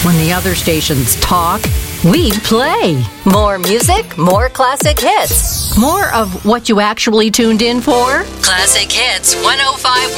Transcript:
When the other stations talk, we play. More music, more classic hits. More of what you actually tuned in for. Classic Hits 105.1